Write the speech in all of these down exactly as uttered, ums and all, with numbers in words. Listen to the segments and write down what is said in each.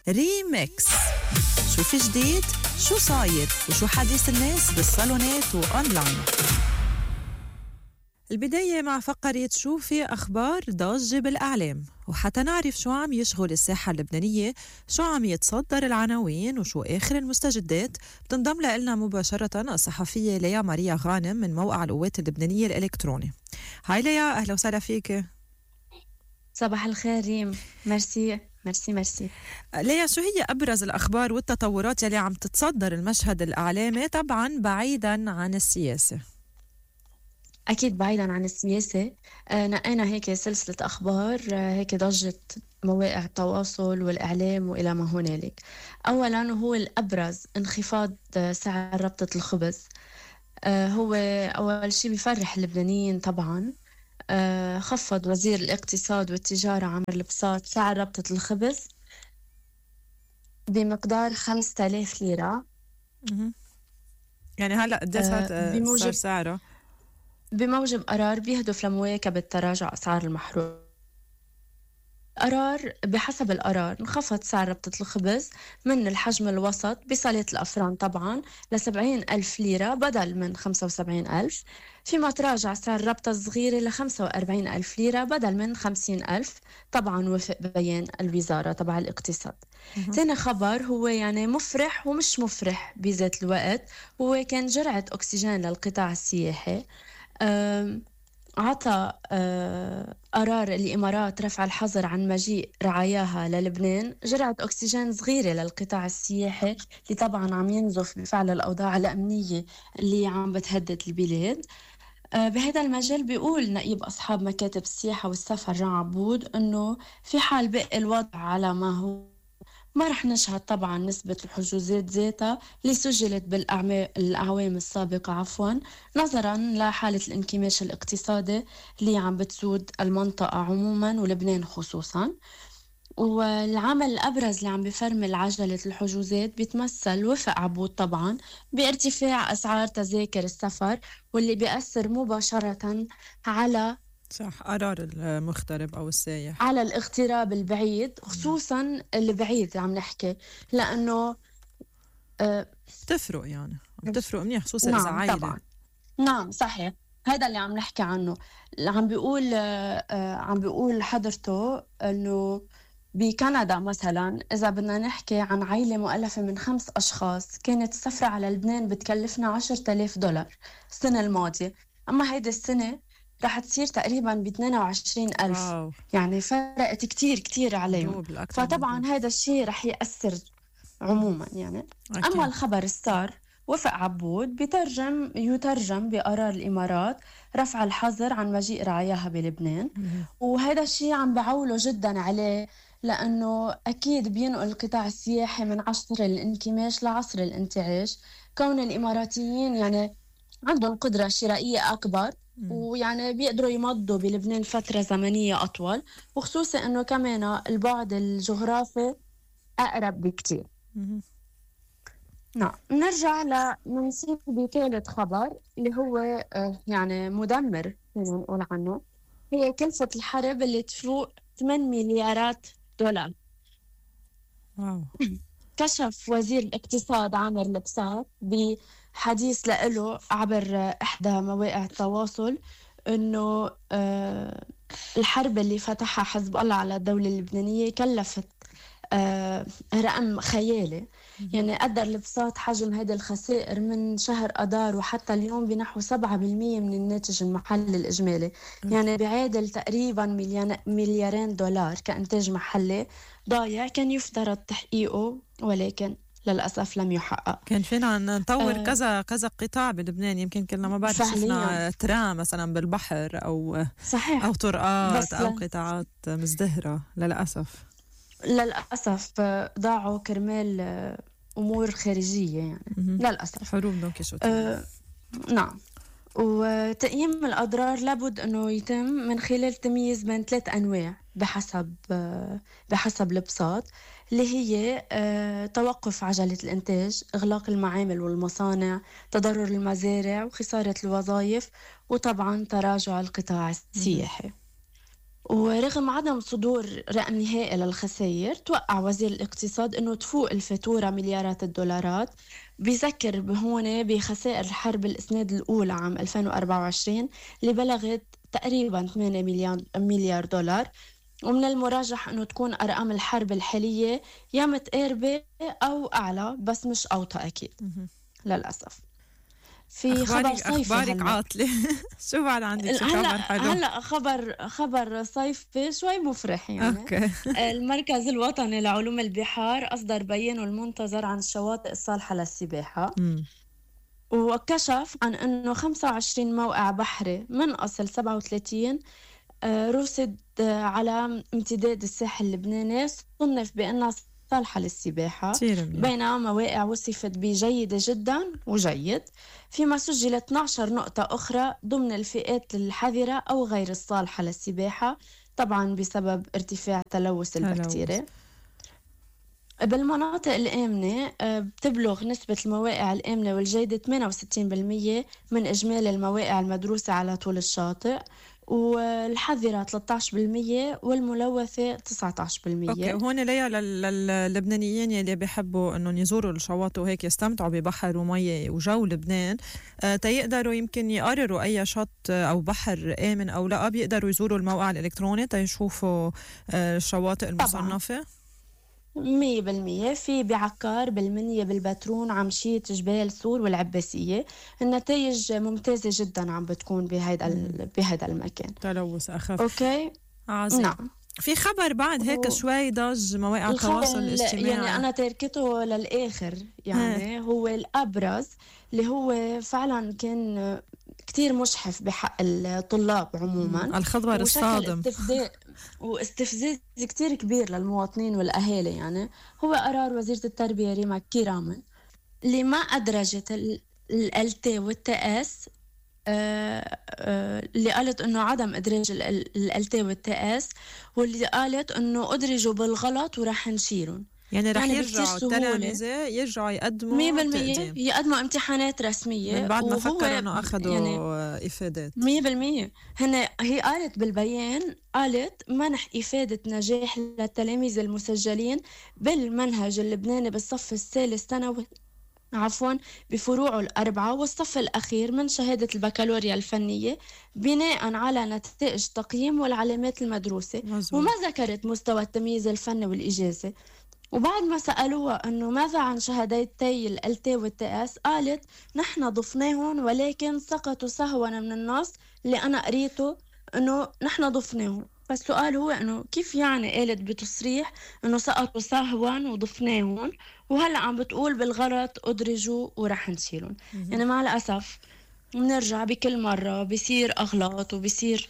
ريميكس. شو في جديد؟ شو صاير؟ وشو حديث الناس بالصالونات وأونلاين؟ البداية مع فقرة شو في أخبار ضجة بالأعلام، وحتى نعرف شو عم يشغل الساحة اللبنانية، شو عم يتصدر العناوين وشو آخر المستجدات. بتنضم لنا مباشرة الصحفية ليا ماريا غانم من موقع القوات اللبنانية الإلكتروني. هاي ليا، أهلا وسهلا فيك. صباح الخير ريم. ميرسي ميرسي ميرسي ليا، شو هي أبرز الأخبار والتطورات يلي عم تتصدر المشهد الإعلامي، طبعا بعيدا عن السياسة؟ أكيد بعيدا عن السياسة. آه، نقينا هيك سلسلة أخبار، آه، هيك ضجة مواقع التواصل والإعلام وإلى ما هنالك. أولا هو الأبرز انخفاض آه، سعر ربطة الخبز. آه، هو أول شيء بيفرح اللبنانيين طبعا. آه، خفض وزير الاقتصاد والتجارة عامر البساط سعر ربطة الخبز بمقدار خمسة آلاف ليرة. يعني هلأ قديش آه، صار بموجب سعره؟ بموجب قرار بيهدف لمواكبة تراجع أسعار المحروق. قرار بحسب القرار انخفض سعر ربطة الخبز من الحجم الوسط بصالة الأفران طبعا لسبعين ألف ليرة بدل من خمسة وسبعين ألف، فيما تراجع سعر ربطة الصغيرة لخمسة وأربعين ألف ليرة بدل من خمسين ألف، طبعا وفق بيان الوزارة تبع الاقتصاد. تاني خبر هو يعني مفرح ومش مفرح بذات الوقت، هو كان جرعة أكسجين للقطاع السياحي. عطى آه قرار الإمارات رفع الحظر عن مجيء رعاياها للبنان جرعة أكسجين صغيرة للقطاع السياحي اللي طبعا عم ينزف بفعل الأوضاع الأمنية اللي عم بتهدد البلاد. آه بهذا المجال بيقول نقيب أصحاب مكاتب السياحة والسفر جان عبود أنه في حال بقي الوضع على ما هو ما رح نشهد طبعا نسبة الحجوزات ذاتها اللي سجلت بالأعوام السابقة عفوا، نظرا لحالة الانكماش الاقتصادي اللي عم بتسود المنطقة عموما ولبنان خصوصا. والعمل الأبرز اللي عم بفرمل عجلة الحجوزات بيتمثل وفق عبود طبعا بارتفاع أسعار تذاكر السفر، واللي بيأثر مباشرة على صح قرار المغترب أو السايح على الاغتراب البعيد، خصوصا البعيد عم نحكي لأنه آه بتفرق يعني بتفرق منيح خصوصا نعم إذا عائلة. طبعا نعم صحيح، هذا اللي عم نحكي عنه. اللي عم بيقول آه آه عم بيقول حضرته أنه بكندا مثلا إذا بدنا نحكي عن عائلة مؤلفة من خمس أشخاص كانت السفرة على لبنان بتكلفنا عشرة آلاف دولار السنة الماضية، أما هيدي السنة رح تصير تقريبا ب اثنين وعشرين ألف. واو. يعني فرقت كتير كتير عليهم، فطبعا هذا الشيء رح يأثر عموما يعني. أكيد. أما الخبر السار وفق عبود بيترجم يترجم بقرار الإمارات رفع الحظر عن مجيء رعاياها بلبنان، وهذا الشيء عم بعوله جدا عليه لأنه أكيد بينقل القطاع السياحي من عصر الانكماش لعصر الانتعاش، كون الإماراتيين يعني عندهم قدرة شرائية أكبر ويعني بيقدروا يمضوا بلبنان فترة زمنية أطول، وخصوصا أنه كمان البعد الجغرافي أقرب بكتير. نعم، نرجع لنصيب بثالث خبر اللي هو آه يعني مدمر فينا نقول عنه، هي كلفة الحرب اللي تفوق ثمانية مليارات دولار. واو. كشف وزير الاقتصاد عامر البساط بحديث له عبر إحدى مواقع التواصل إنه آه الحرب اللي فتحها حزب الله على الدولة اللبنانية كلفت آه رقم خيالي. يعني قدر البساط حجم هذه الخسائر من شهر أدار وحتى اليوم بنحو سبعة بالمية من الناتج المحلي الإجمالي، يعني بعادل تقريبا مليارين دولار كإنتاج محلي ضايع كان يفترض تحقيقه ولكن للأسف لم يحقق. كان فينا نطور آه كذا كذا قطاع بلبنان، يمكن كنا ما بعرف شفنا ترام مثلا بالبحر أو صحيح. أو طرقات أو قطاعات مزدهرة. للأسف للأسف ضاعوا كرمال أمور خارجية يعني للأسف حروب دونكيشوت. آه نعم. وتقييم الأضرار لابد أنه يتم من خلال تمييز بين ثلاث أنواع بحسب بحسب البساط، اللي هي توقف عجلة الإنتاج، إغلاق المعامل والمصانع، تضرر المزارع وخسارة الوظائف، وطبعا تراجع القطاع السياحي. ورغم عدم صدور رقم نهائي للخسائر، توقع وزير الاقتصاد أنه تفوق الفاتورة مليارات الدولارات. بيذكر هون بخسائر حرب الإسناد الأولى عام ألفين وأربعة وعشرين اللي بلغت تقريبا ثمانية مليار دولار، ومن المراجح أنه تكون أرقام الحرب الحالية يا متقاربة أو أعلى، بس مش أوطى أكيد للأسف. في خبر صيفي أخبارك عاطلة. شو بعد عندك شو خبر حلو؟ هلأ خبر خبر صيفي شوي مفرح يعني. أوكي. المركز الوطني لعلوم البحار أصدر بيانه المنتظر عن الشواطئ الصالحة للسباحة، م. وكشف عن أنه خمسة وعشرين موقع بحري من أصل سبعة وثلاثين رصد على امتداد الساحل اللبناني صنف بأنها صالحة للسباحة، بينما مواقع وصفت بجيدة جدا وجيد، فيما سجلت اثنتي عشرة نقطة أخرى ضمن الفئات الحذرة أو غير الصالحة للسباحة، طبعا بسبب ارتفاع تلوث البكتيريا. بالمناطق الآمنة بتبلغ نسبة المواقع الآمنة والجيدة ثمانية وستين بالمية من إجمالي المواقع المدروسة على طول الشاطئ، والحذرة ثلاثة عشر بالمية والملوثة تسعة عشر بالمية. اوكي، وهون ليا للبنانيين اللي بيحبوا انهم يزوروا الشواطئ وهيك يستمتعوا ببحر ومية وجو لبنان، آه تيقدروا يمكن يقرروا اي شط او بحر آمن او لا، بيقدروا يزوروا الموقع الالكتروني تيشوفوا آه الشواطئ المصنفة. طبعاً. مية بالمية في بعكار، بالمنية، بالبترون، عمشيت، جبال سور والعباسية. النتائج ممتازة جدا عم بتكون بهيدا بهيدا المكان. تلوث أخف. أوكي. عظيم. نعم. في خبر بعد هيك و... شوي ضج مواقع التواصل الاجتماعي، يعني أنا تركته للآخر يعني. ها. هو الأبرز اللي هو فعلا كان كتير مشحف بحق الطلاب عموما، الخبر الصادم استفزاز واستفزاز كتير كبير للمواطنين والأهالي. يعني هو قرار وزيرة التربية ريما كيرامن اللي ما أدرجت الالتي والتاس، اللي قالت انه عدم ادراج الالتي والتاس، واللي قالت انه ادرجوا بالغلط وراح نشيلهم. يعني رح يعني يرجعوا التلاميذة يرجعوا يقدموا مية بالمية يقدموا امتحانات رسمية من بعد ما فكروا انه اخذوا يعني افادات. مية بالمية هنا هي قالت بالبيان، قالت منح افادة نجاح للتلاميذ المسجلين بالمنهج اللبناني بالصف الثالث ثانوي عفوا بفروعه الأربعة والصف الأخير من شهادة البكالوريا الفنية بناء على نتائج تقييم والعلامات المدروسة. مزبوط. وما ذكرت مستوى التمييز الفني والإجازة. وبعد ما سألوها أنه ماذا عن شهادتي الالتي والتاس، قالت نحن ضفناهم ولكن سقطوا سهوا من النص اللي أنا قريته أنه نحن ضفناهم. فالسؤال هو أنه كيف يعني قالت بتصريح أنه سقطوا سهوا وضفناهم، وهلأ عم بتقول بالغلط أدرجوا ورح نشيلهم. يعني مع الأسف بنرجع بكل مرة بيصير أغلاط وبيصير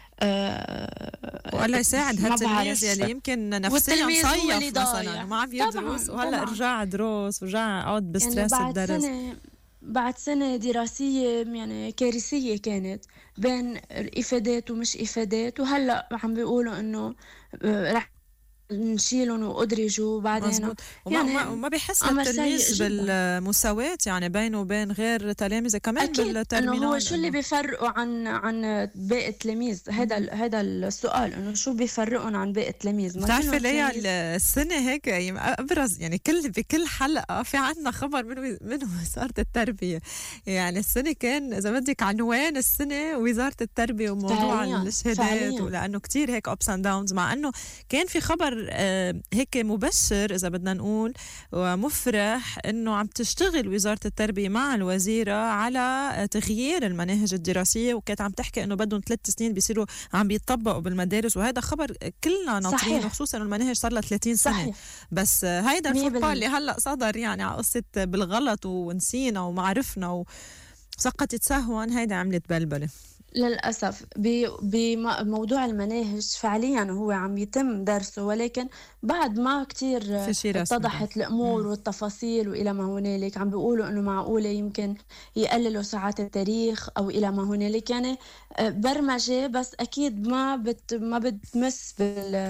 آه والله يساعد هالتلميذ يلي يمكن نفسيا مصيف مثلا وما عم يدرس، وهلا رجع دروس ورجع قعد بستريس يعني بعد الدرس. سنة بعد سنة دراسية يعني كارثية كانت بين الإفادات ومش إفادات، وهلأ عم بيقولوا إنه رح نشيلهم وأدرجوا بعدين. مزبوط. وما, يعني وما بيحس التلميذ بالمساواة يعني بينه وبين غير تلاميذ كمان بالترمينال. إنه هو شو اللي بيفرقوا عن عن باقي التلاميذ؟ هذا هذا السؤال، إنه شو بيفرقهم عن باقي التلاميذ؟ بتعرفي ليه السنة هيك أبرز يعني كل بكل حلقة في عنا خبر منه منه وزارة التربية. يعني السنة كان إذا بدك عنوان السنة وزارة التربية وموضوع الشهادات، ولأنه كتير هيك ups and downs، مع أنه كان في خبر هيك مبشر إذا بدنا نقول ومفرح إنه عم تشتغل وزارة التربية مع الوزيرة على تغيير المناهج الدراسية، وكانت عم تحكي إنه بدهم ثلاث سنين بيصيروا عم بيطبقوا بالمدارس، وهذا خبر كلنا ناطرين، وخصوصا إنه المناهج صار لها ثلاثين سنة. صحيح. بس هيدا الفوتبال اللي هلأ صدر يعني على قصة بالغلط ونسينا وما عرفنا وسقطت سهوا، هيدا عملت بلبلة للأسف. بموضوع المناهج فعليا هو عم يتم درسه، ولكن بعد ما كتير اتضحت الأمور والتفاصيل وإلى ما هنالك، عم بيقولوا أنه معقولة يمكن يقللوا ساعات التاريخ أو إلى ما هنالك. يعني برمجة بس أكيد ما بت ما بتمس بال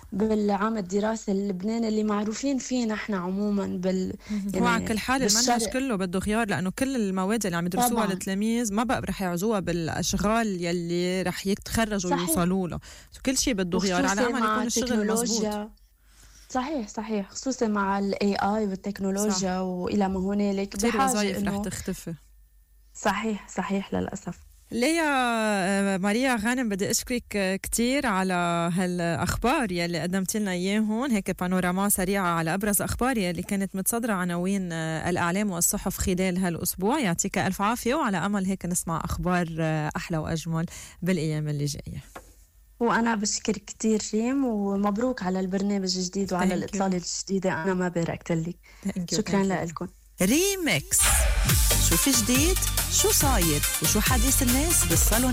بالعام الدراسي اللبناني اللي معروفين فيه نحن عموما بال هو على كل حال المنهج بالشرق. كله بده غيار، لأنه كل المواد اللي عم يدرسوها طبعاً. التلاميذ ما بقى رح يعزوها بالأشغال يلي رح يتخرجوا صحيح. ويوصلوا له. كل شيء بده غيار على وخصوصي أمل مع يكون الشغل مزبوط. التكنولوجيا. صحيح صحيح خصوصا مع الاي اي والتكنولوجيا صح. والى ما هنالك كتير بحاجه وظائف رح انه تختفي. صحيح صحيح للاسف. ليا ماريا غانم بدي أشكرك كتير على هالأخبار يلي قدمت لنا إياهم، هيك بانوراما سريعة على أبرز أخبار يلي كانت متصدرة عناوين الأعلام والصحف خلال هالأسبوع. يعطيك ألف عافية، وعلى أمل هيك نسمع أخبار أحلى وأجمل بالأيام اللي جاية. وأنا بشكر كتير ريم، ومبروك على البرنامج الجديد وعلى Thank الإطلالة you. الجديدة. أنا ما باركت لك. Thank you. شكرا Thank you. لكم. ريمكس، شو في جديد؟ شو صاير؟ وشو حديث الناس بالصالون